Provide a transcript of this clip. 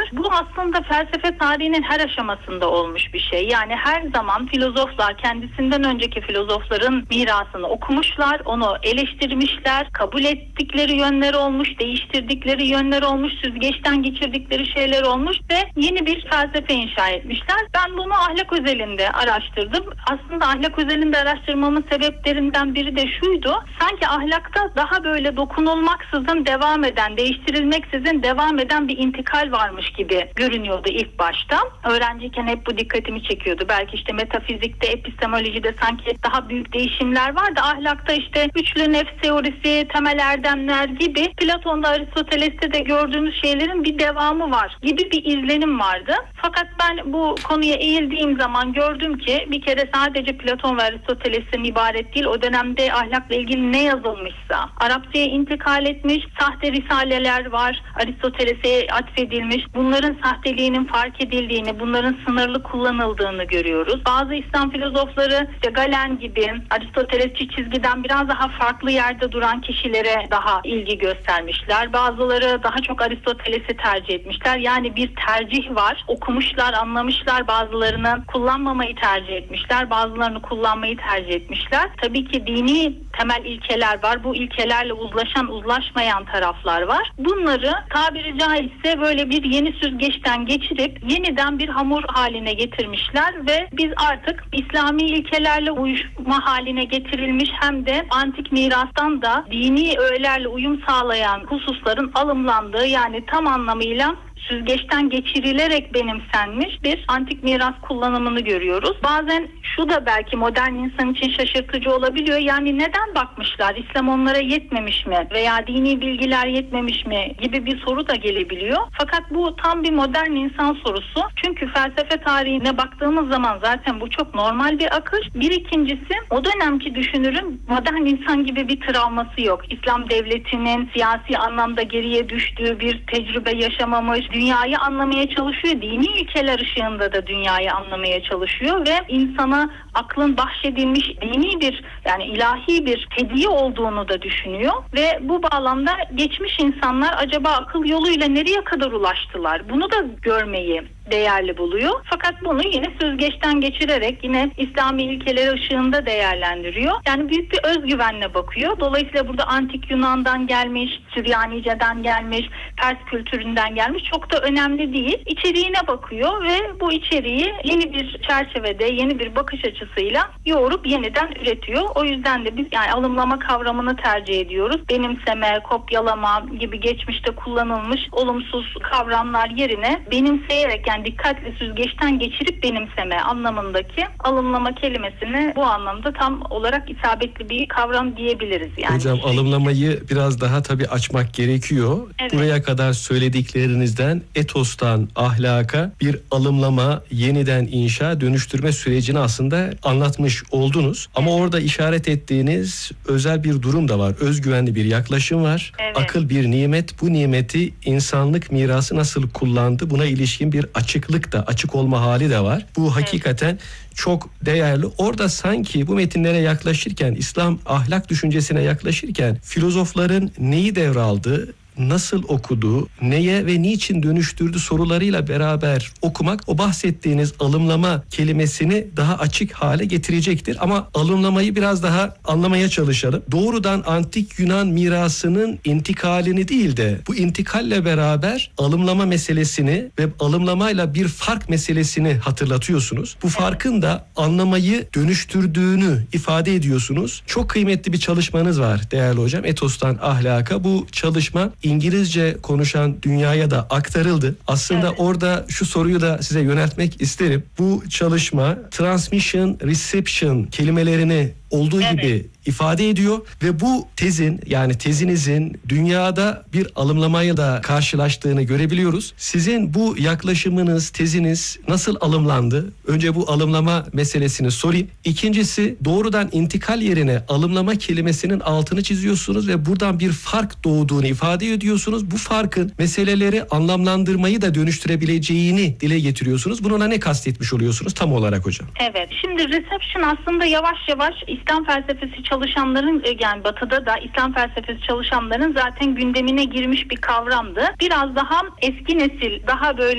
Bu aslında felsefe tarihinin her aşamasında olmuş bir şey. Yani her zaman filozoflar kendisinden önceki filozofların mirasını okumuşlar, onu eleştirmişler, kabul ettikleri yönleri olmuş, değiştirdikleri yönler olmuş, süzgeçten geçirdikleri şeyler olmuş ve yeni bir felsefe inşa etmişler. Ben bunu ahlak özelinde araştırdım. Aslında ahlak özelinde araştırmamın sebeplerinden biri de şuydu. Sanki ahlakta daha böyle dokunulmaksızın devam eden, değiştirilmeksizin devam eden bir intikal varmış gibi görünüyordu ilk başta. Öğrenciyken hep bu dikkatimi çekiyordu. Belki işte metafizikte, epistemolojide sanki daha büyük değişimler var da ahlakta işte üçlü nefs teorisi, temel erdemler gibi Platon'da, Aristoteles'te de gördüğümüz şeylerin bir devamı var gibi bir izlenim vardı. Fakat ben bu konuya eğildiğim zaman gördüm ki bir kere sadece Platon ve Aristoteles'ten ibaret değil. O dönemde ahlakla ilgili ne yazılmışsa Arapçaya intikal etmiş, sahte risaleler var. Aristoteles'e atfedilmiş. Bunların sahteliğinin fark edildiğini, bunların sınırlı kullanıldığını görüyoruz. Bazı İslam filozofları işte Galen gibi Aristotelesçi çizgiden biraz daha farklı yerde duran kişilere daha ilgi göstermişler. Bazıları daha çok Aristoteles'i tercih etmişler. Yani bir tercih var. Okumuşlar, anlamışlar. Bazılarını kullanmamayı tercih etmişler. Bazılarını kullanmayı tercih etmişler. Tabii ki dini temel ilkeler var. Bu ilkelerle uzlaşan, uzlaşmayan taraflar var. Bunları tabiri caizse böyle bir yeni süzgeçten geçirip yeniden bir hamur haline getirmişler ve biz artık İslami ilkelerle uyuşma haline getirilmiş hem de antik mirastan da dini öğelerle uyum sağlayan hususların alımlandığı, yani tam anlamıyla süzgeçten geçirilerek benimsenmiş bir antik miras kullanımını görüyoruz. Bazen şu da belki modern insan için şaşırtıcı olabiliyor. Yani neden bakmışlar? İslam onlara yetmemiş mi? Veya dini bilgiler yetmemiş mi? Gibi bir soru da gelebiliyor. Fakat bu tam bir modern insan sorusu. Çünkü felsefe tarihine baktığımız zaman zaten bu çok normal bir akış. Bir ikincisi, o dönemki düşünürün modern insan gibi bir travması yok. İslam devletinin siyasi anlamda geriye düştüğü bir tecrübe yaşamamış. Dünyayı anlamaya çalışıyor. Dini ilkeler ışığında da dünyayı anlamaya çalışıyor ve insana aklın bahşedilmiş dini bir, yani ilahi bir hediye olduğunu da düşünüyor ve bu bağlamda geçmiş insanlar acaba akıl yoluyla nereye kadar ulaştılar? Bunu da görmeyi değerli buluyor. Fakat bunu yine süzgeçten geçirerek yine İslami ilkeler ışığında değerlendiriyor. Yani büyük bir özgüvenle bakıyor. Dolayısıyla burada antik Yunan'dan gelmiş, Süryanice'den gelmiş, Pers kültüründen gelmiş çok da önemli değil. İçeriğine bakıyor ve bu içeriği yeni bir çerçevede, yeni bir bakış açısıyla yoğurup yeniden üretiyor. O yüzden de biz yani alımlama kavramını tercih ediyoruz. Benimseme, kopyalama gibi geçmişte kullanılmış olumsuz kavramlar yerine benimseyerek, yani dikkatli süzgeçten geçirip benimseme anlamındaki alımlama kelimesini bu anlamda tam olarak isabetli bir kavram diyebiliriz. Yani hocam alımlamayı biraz daha tabii açmak gerekiyor. Evet. Buraya kadar söylediklerinizden etostan ahlaka bir alımlama, yeniden inşa, dönüştürme sürecini aslında anlatmış oldunuz. Ama orada işaret ettiğiniz özel bir durum da var. Özgüvenli bir yaklaşım var. Evet. Akıl bir nimet. Bu nimeti insanlık mirası nasıl kullandı? Buna ilişkin bir açıklık da, açık olma hali de var. Bu hakikaten çok değerli. Orada sanki bu metinlere yaklaşırken, İslam ahlak düşüncesine yaklaşırken filozofların neyi devraldı, nasıl okudu, neye ve niçin dönüştürdü sorularıyla beraber okumak o bahsettiğiniz alımlama kelimesini daha açık hale getirecektir. Ama alımlamayı biraz daha anlamaya çalışalım. Doğrudan antik Yunan mirasının intikalini değil de bu intikalle beraber alımlama meselesini ve alımlamayla bir fark meselesini hatırlatıyorsunuz. Bu farkın da anlamayı dönüştürdüğünü ifade ediyorsunuz. Çok kıymetli bir çalışmanız var değerli hocam. Etos'tan ahlaka. Bu çalışma İngilizce konuşan dünyaya da aktarıldı. Aslında orada şu soruyu da size yöneltmek isterim. Bu çalışma transmission, reception kelimelerini olduğu gibi ifade ediyor ve bu tezin, yani tezinizin dünyada bir alımlamayla da karşılaştığını görebiliyoruz. Sizin bu yaklaşımınız, teziniz nasıl alımlandı? Önce bu alımlama meselesini sorayım. İkincisi, doğrudan intikal yerine alımlama kelimesinin altını çiziyorsunuz ve buradan bir fark doğduğunu ifade ediyorsunuz. Bu farkın meseleleri anlamlandırmayı da dönüştürebileceğini dile getiriyorsunuz. Bununla ne kastetmiş oluyorsunuz tam olarak hocam? Evet. Şimdi reception aslında yavaş yavaş İslam felsefesi çalışanların, yani Batı'da da İslam felsefesi çalışanların zaten gündemine girmiş bir kavramdı. Biraz daha eski nesil, daha böyle